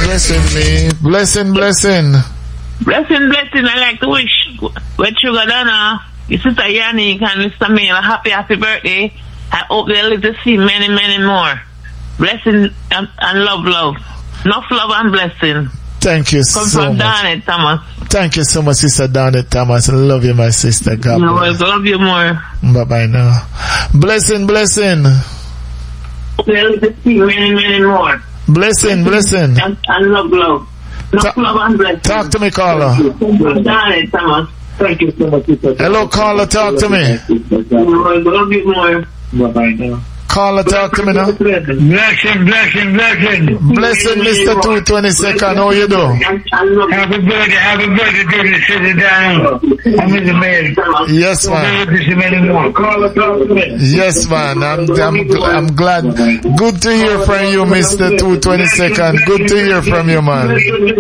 blessing me. Blessing. Blessing. I like to wish Wet Sugar Donna, your sister Yannick and Mr. Mail a happy birthday. I hope they'll live to see many more. Blessing and love. Enough love and blessing. Thank you so much. Come from Donnet, Thomas. Thank you so much, Sister Donnet Thomas. I love you, my sister. God bless. Love you more. Bye-bye now. Blessing. They'll live to see many more. Blessing. And love. Enough love and blessing. Talk to me, caller. From Donnet, Thomas. Thank you so much, sister. Hello, caller, talk to me. Love you more. Bye-bye now. Caller, talk to me now. Blessing. Blessing, Mr. 222nd. How you do? Happy birthday to the city down. I'm in the mail. Yes, man. Yes, man. I'm glad. Good to hear from you, Mr. 222nd. Good to hear from you, man.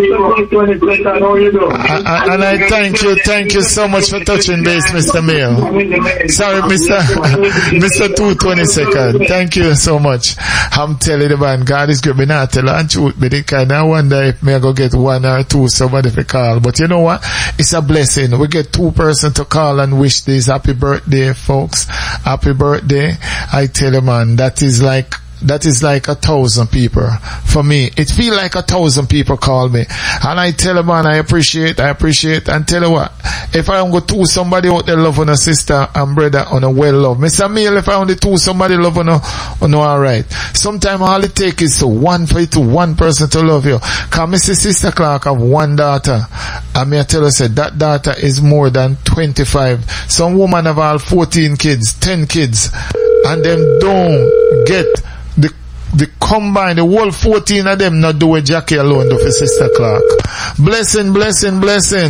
And I thank you so much for touching base, Mr. Mail. Sorry, Mr. 222nd. Thank you so much. I'm telling you, man, God is good. Me not tell and truth, but I kind of wonder if me go get one or two somebody to call. But you know what? It's a blessing. We get 2 persons to call and wish this happy birthday, folks. Happy birthday. I tell you, man, that is like 1,000 people. For me, it feel like 1,000 people call me. And I tell them, man, I appreciate. And tell you what, if I go to somebody out there love on a sister and brother on a well love. Mr. Mail, if I only to somebody love on alright. Sometimes all it takes is one person to love you. Cause Mrs. Sister Clark have 1 daughter. And me I tell you, say, that daughter is more than 25. Some woman have all 14 kids, 10 kids. And them don't get the combine, the whole 14 of them not do a Jackie alone, do for Sister Clark. Blessing. Blessing,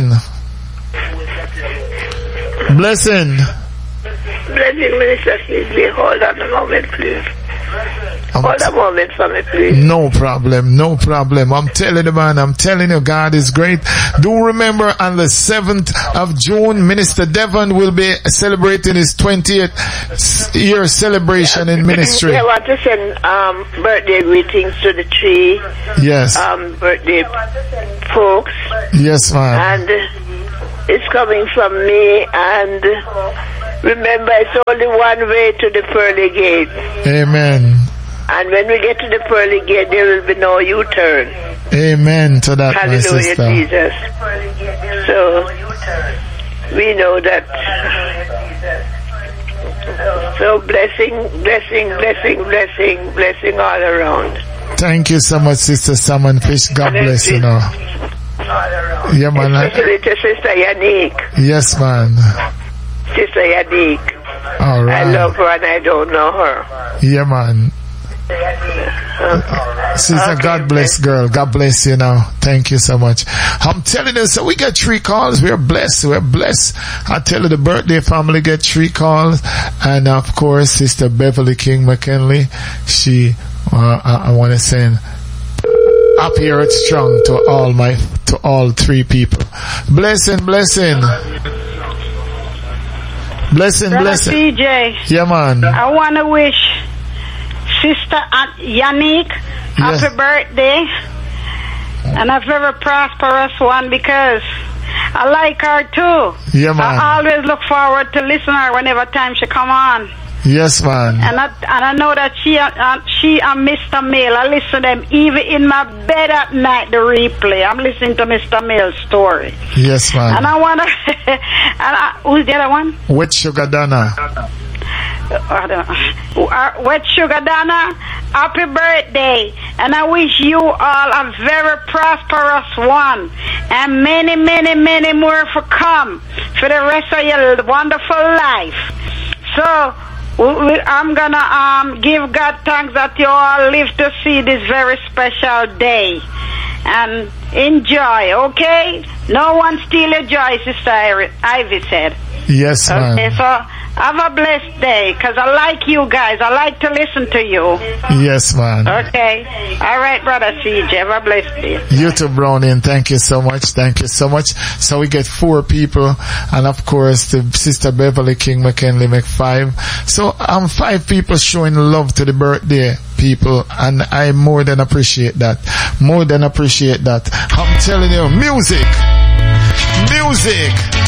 Minister Sleepley. Hold on a moment, please. Hold a moment for me, please. No problem. I'm telling you, man. I'm telling you, God is great. Do remember on the 7th of June, Minister Devon will be celebrating his 20th year celebration in ministry. I want to send birthday greetings to the 3 birthday folks. Yes, man. And it's coming from me, and remember, it's only one way to the pearly gate. Amen. And when we get to the pearly gate, there will be no U-turn. Amen to that, my sister. Hallelujah, Jesus. So, we know that. So, blessing all around. Thank you so much, Sister Salmon Fish. God bless you now. Yeah, man. Especially to Sister Yannick. Yes, man. Sister Yannick. All right. I love her and I don't know her. Yeah, man. Sister, okay. God bless, girl. God bless you now. Thank you so much. I'm telling you, so we get 3 calls. We're blessed. I tell you, the birthday family get 3 calls. And of course, Sister Beverly King McKinley, she, I want to send happy earth strong to all 3 people. Blessing. Blessing. CJ. Yeah, man. I want to wish Sister Yannick happy birthday and a very prosperous one, because I like her too. Yeah, man. I always look forward to listening to her whenever time she come on. Yes, man. And I know that she and Mr. Mail, I listen to them even in my bed at night, the replay. I'm listening to Mr. Mail's story. Yes, man. And I want to, who's the other one? Wet Sugar Donna. Wet Sugar Donna, happy birthday. And I wish you all a very prosperous one. And many more for come for the rest of your wonderful life. So, I'm gonna give God thanks that you all live to see this very special day, and enjoy. Okay, no one steal your joy, Sister Ivy said. Yes, ma'am. Okay, so Have a blessed day, because I like you guys. I like to listen to you. Yes, man. Okay. All right, Brother CJ. Have a blessed day. You too, Brownie. Thank you so much. Thank you so much. So we get 4 people, and of course, the Sister Beverly King McKinley make 5. So 5 people showing love to the birthday people, and I more than appreciate that. More than appreciate that. I'm telling you, music.